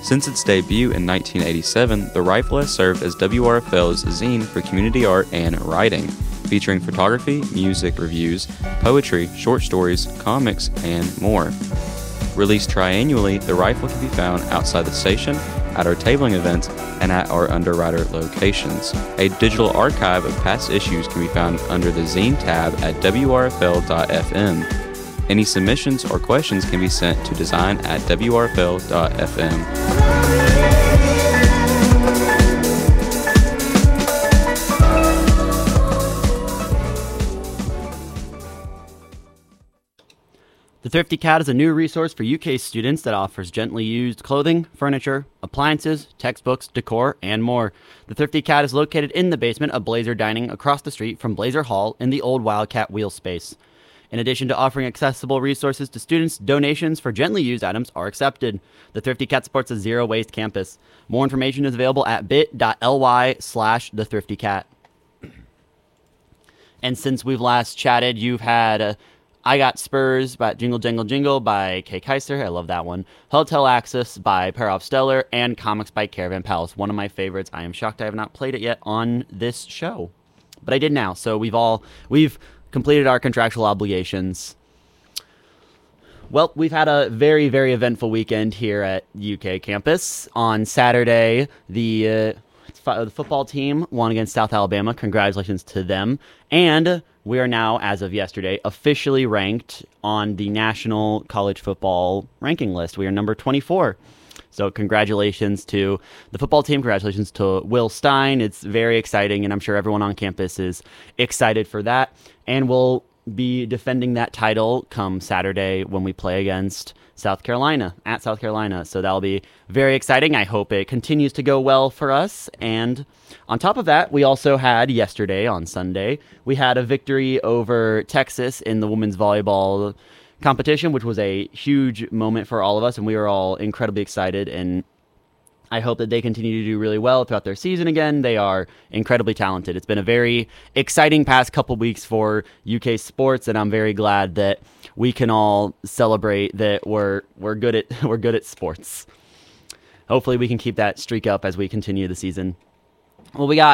Since its debut in 1987, the rifle has served as WRFL's zine for community art and writing, featuring photography, music reviews, poetry, short stories, comics, and more. Released triannually, the rifle can be found outside the station, at our tabling events, and at our underwriter locations. A digital archive of past issues can be found under the Zine tab at wrfl.fm. Any submissions or questions can be sent to design@wrfl.fm. The Thrifty Cat is a new resource for UK students that offers gently used clothing, furniture, appliances, textbooks, decor, and more. The Thrifty Cat is located in the basement of Blazer Dining across the street from Blazer Hall in the old Wildcat wheel space. In addition to offering accessible resources to students, donations for gently used items are accepted. The Thrifty Cat supports a zero-waste campus. More information is available at bit.ly/thethriftycat. And since we've last chatted, you've had I Got Spurs by Jingle Jangle Jingle by Kay Kaiser. I love that one. Hotel Access by Perov Stellar, and Comics by Caravan Palace. One of my favorites. I am shocked I have not played it yet on this show, but I did now. So we've completed our contractual obligations. Well, we've had a very, very eventful weekend here at UK campus. On Saturday, the football team won against South Alabama. Congratulations to them. And we are now, as of yesterday, officially ranked on the National College Football ranking list. We are number 24. So congratulations to the football team. Congratulations to Will Stein. It's very exciting, and I'm sure everyone on campus is excited for that. And we'll be defending that title come Saturday when we play against South Carolina, at South Carolina. So that'll be very exciting. I hope it continues to go well for us. And on top of that, we also had yesterday, on Sunday, we had a victory over Texas in the women's volleyball competition, which was a huge moment for all of us, and we were all incredibly excited, and I hope that they continue to do really well throughout their season again. They are incredibly talented. It's been a very exciting past couple weeks for UK sports, and I'm very glad that we can all celebrate that we're good at sports. Hopefully we can keep that streak up as we continue the season. Well, we got